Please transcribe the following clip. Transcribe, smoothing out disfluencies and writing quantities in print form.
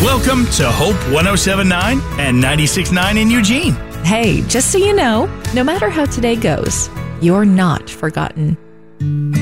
Welcome to Hope 107.9 and 96.9 in Eugene. Hey, just so you know, no matter how today goes, you're not forgotten.